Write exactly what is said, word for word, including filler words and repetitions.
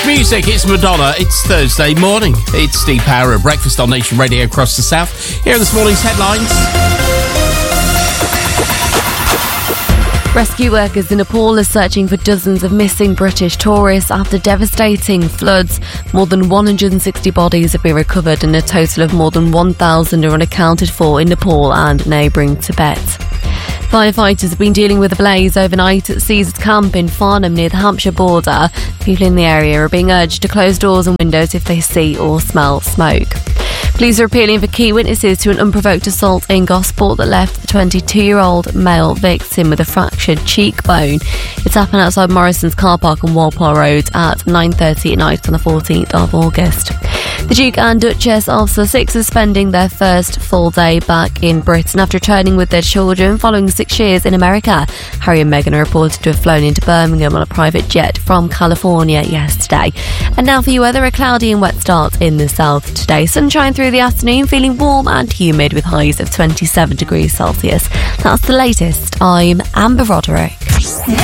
Music, it's Madonna. It's Thursday morning. It's Steve Power at Breakfast on Nation Radio across the south. Here are this morning's headlines. Rescue workers in Nepal are searching for dozens of missing British tourists after devastating floods. More than one hundred sixty bodies have been recovered and a total of more than one thousand are unaccounted for in Nepal and neighbouring Tibet. Firefighters have been dealing with a blaze overnight at Caesars Camp in Farnham near the Hampshire border. People in the area are being urged to close doors and windows if they see or smell smoke. Police are appealing for key witnesses to an unprovoked assault in Gosport that left the twenty-two-year-old male victim with a fractured cheekbone. It's happened outside Morrison's car park on Walpole Road at nine thirty at night on the fourteenth of August. The Duke and Duchess of Sussex are spending their first full day back in Britain after returning with their children following six years in America. Harry and Meghan are reported to have flown into Birmingham on a private jet from California yesterday. And now for you weather, a cloudy and wet start in the south today. Sunshine through the afternoon, feeling warm and humid with highs of twenty-seven degrees Celsius. That's the latest. I'm Amber Roderick.